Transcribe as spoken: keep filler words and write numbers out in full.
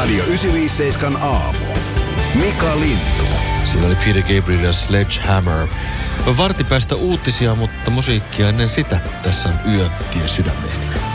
Radio yhdeksänsataaviisikymmentäseitsemän aamu. Mika Lintu. Siinä oli Peter Gabriel ja Sledgehammer. Varti päästä uutisia, mutta musiikkia ennen sitä. Tässä on Yö tie sydämeen.